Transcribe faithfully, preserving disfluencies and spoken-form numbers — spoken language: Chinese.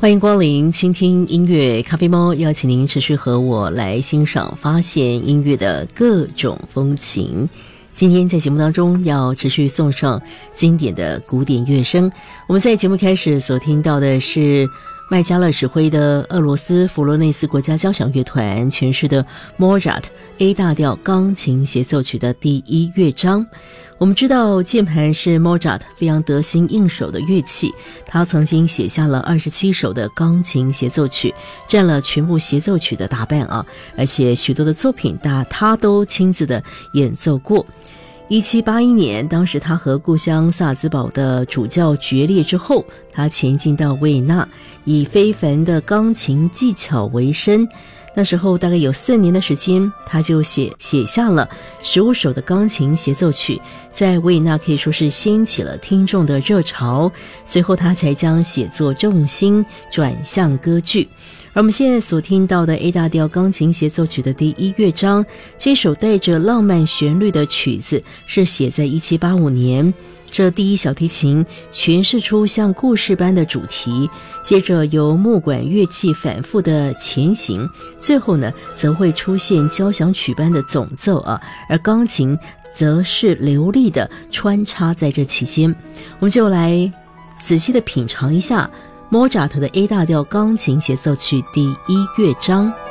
欢迎光临倾听音乐咖啡猫，邀请您持续和我来欣赏发现音乐的各种风情。今天在节目当中要持续送上经典的古典乐声。我们在节目开始所听到的是麦加勒指挥的俄罗斯弗罗内斯国家交响乐团诠释的 Mozart A 大调钢琴协奏曲的第一乐章。我们知道键盘是 Mozart 非常得心应手的乐器，他曾经写下了二十七首的钢琴协奏曲，占了全部协奏曲的大半啊，而且许多的作品大他都亲自的演奏过。一七八一年，当时他和故乡萨尔兹堡的主教决裂之后，他前进到维也纳，以非凡的钢琴技巧为生。那时候大概有四年的时间，他就写写下了十五首的钢琴协奏曲，在维也纳可以说是掀起了听众的热潮。随后他才将写作重心转向歌剧。而我们现在所听到的 A 大调钢琴协奏曲的第一乐章，这首带着浪漫旋律的曲子是写在一七八五年。这第一小提琴诠释出像故事般的主题，接着由木管乐器反复的前行，最后呢则会出现交响曲般的总奏啊，而钢琴则是流利的穿插在这期间。我们就来仔细的品尝一下莫扎特的 A 大调钢琴协奏曲第一乐章。